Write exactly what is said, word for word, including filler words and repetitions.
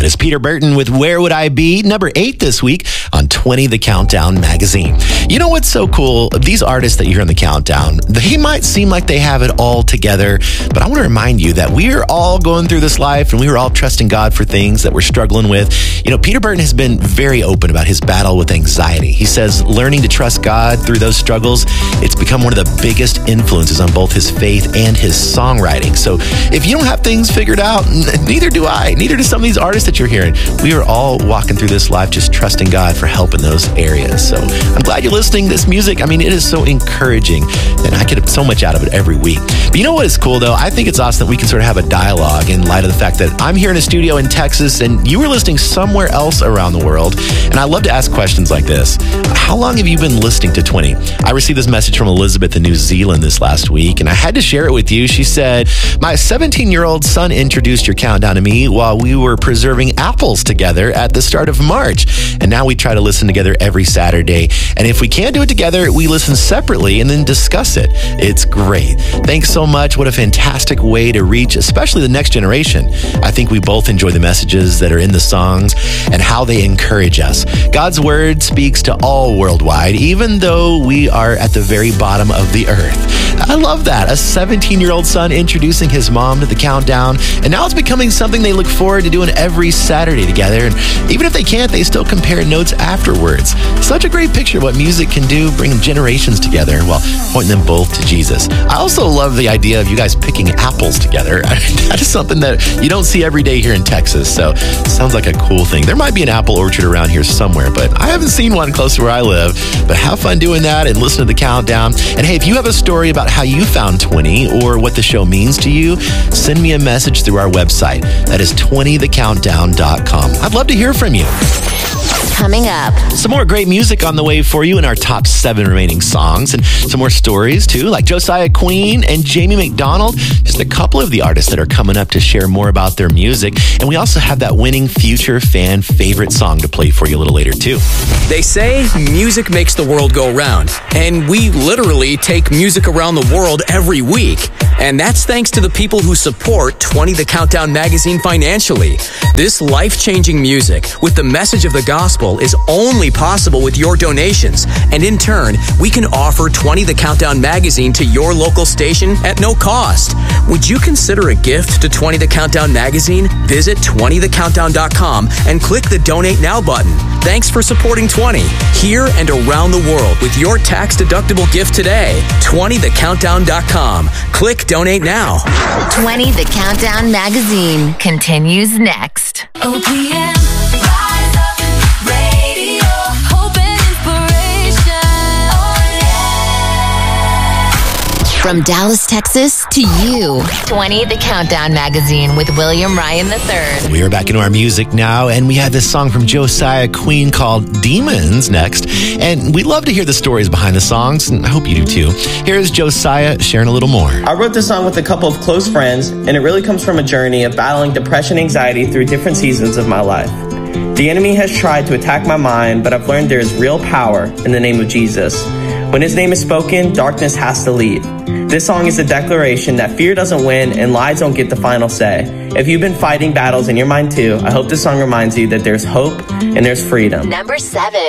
artist Peter Burton with Where Would I Be? Number eight this week on twenty The Countdown magazine. You know what's so cool? These artists that you hear in the Countdown, they might seem like they have it all together, but I want to remind you that we're all going through this life and we were all trusting God for things that we're struggling with. You know, Peter Burton has been very open about his battle with anxiety. He says learning to trust God through those struggles, it's become one of the biggest influences on both his faith and his songwriting. So if you don't have things figured out, neither do I. Neither do some of these artists that you're hearing. We are all walking through this life just trusting God for help in those areas. So I'm glad you're listening. This music, I mean, it is so encouraging and I get so much out of it every week. But you know what is cool though? I think it's awesome that we can sort of have a dialogue in light of the fact that I'm here in a studio in Texas and you were listening somewhere else around the world. And I love to ask questions like this. How long have you been listening to twenty? I received this message from Elizabeth in New Zealand this last week and I had to share it with you. She said, my seventeen-year-old son introduced your Countdown to me while we were preserving apples together at the start of March. And now we try to listen together every Saturday. And if we can't do it together, we listen separately and then discuss it. It's great. Thanks so much. What a fantastic way to reach, especially the next generation. I think we both enjoy the messages that are in the songs and how they encourage us. God's word speaks to all worldwide, even though we are at the very bottom of the earth. I love that. A seventeen-year-old son introducing his mom to the Countdown, and now it's becoming something they look forward to doing every Saturday together. And even if they can't, they still compare notes afterwards. Such a great picture of what music can do, bringing generations together while pointing them both to Jesus. I also love the idea of you guys picking apples together. That is something that you don't see every day here in Texas, so it sounds like a cool thing. There might be an apple orchard around here somewhere, but I haven't seen one close to where I live. But have fun doing that and listen to the Countdown. And hey, if you have a story about how you found twenty or what the show means to you, send me a message through our website. That is twenty the countdown dot com. I'd love to hear from you. Coming up, some more great music on the way for you in our top seven remaining songs, and some more stories too, like Josiah Queen and Jamie McDonald, just a couple of the artists that are coming up to share more about their music. And we also have that winning future fan favorite song to play for you a little later too. They say music makes the world go round, and we literally take music around the world every week. And that's thanks to the people who support twenty The Countdown magazine financially. This life-changing music with the message of the gospel is only possible with your donations. And in turn, we can offer twenty The Countdown magazine to your local station at no cost. Would you consider a gift to twenty The Countdown magazine? Visit twenty the countdown dot com and click the Donate Now button. Thanks for supporting twenty, here and around the world with your tax-deductible gift today. twenty the countdown dot com. Click Donate Now. twenty The Countdown magazine continues next. O P M, rise up, radio, hope and inspiration. Oh yeah. From Dallas, Texas to you. twenty The Countdown magazine with William Ryan the third. We are back into our music now, and we have this song from Josiah Queen called Demons next. And we love to hear the stories behind the songs, and I hope you do too. Here's Josiah sharing a little more. I wrote this song with a couple of close friends, and it really comes from a journey of battling depression and anxiety through different seasons of my life. The enemy has tried to attack my mind, but I've learned there is real power in the name of Jesus. When his name is spoken, darkness has to leave. This song is a declaration that fear doesn't win and lies don't get the final say. If you've been fighting battles in your mind too, I hope this song reminds you that there's hope and there's freedom. Number seven.